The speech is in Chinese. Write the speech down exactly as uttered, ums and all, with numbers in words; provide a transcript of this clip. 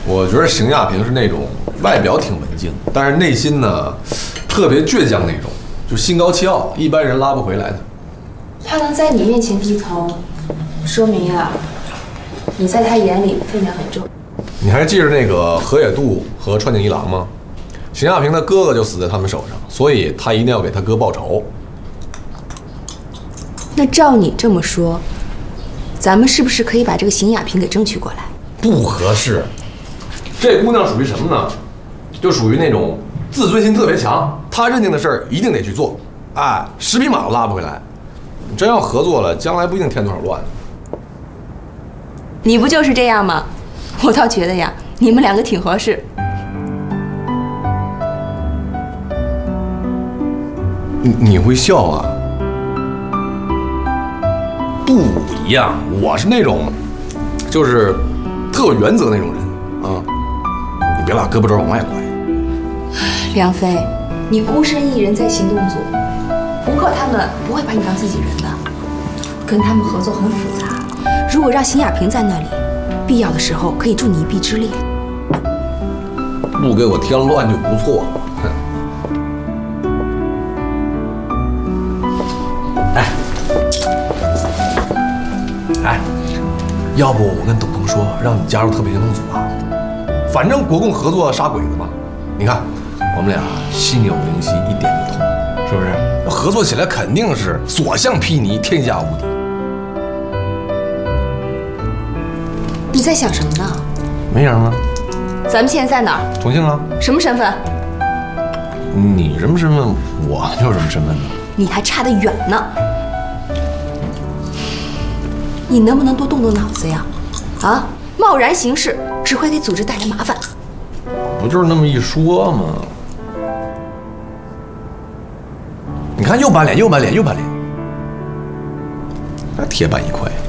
我觉得邢亚平是那种外表挺文静，但是内心呢特别倔强那种，就心高气傲，一般人拉不回来的。 他能在你面前低头，说明呀，你在他眼里分量很重。 你还记着那个河野渡和川井一郎吗？邢亚平的哥哥就死在他们手上，所以他一定要给他哥报仇。 那照你这么说，咱们是不是可以把这个邢亚平给争取过来？ 不合适。这姑娘属于什么呢？就属于那种自尊心特别强，她认定的事儿一定得去做，哎，十匹马都拉不回来。你真要合作了，将来不一定添多少乱。 你不就是这样吗？我倒觉得呀，你们两个挺合适。 你你会笑啊？不一样，我是那种，就是特有原则那种人啊。你别把胳膊肘往外拐。 梁飞，你孤身一人在行动组，胡克他们不会把你当自己人的，跟他们合作很复杂。如果让邢亚平在那里，必要的时候可以助你一臂之力。 不给我添乱就不错了。哎，哎，要不我跟董鹏说，让你加入特别行动组吧？反正国共合作杀鬼子嘛。你看，我们俩心有灵犀，一点就通，是不是？合作起来肯定是所向披靡，天下无敌。 你在想什么呢？ 没想啊。 咱们现在在哪儿？ 重庆啊。 什么身份？ 你什么身份，我就什么身份呢？ 你还差得远呢。你能不能多动动脑子呀？啊，贸然行事只会给组织带来麻烦。 不就是那么一说吗？你看，又板脸，又板脸，又板脸，那铁板一块。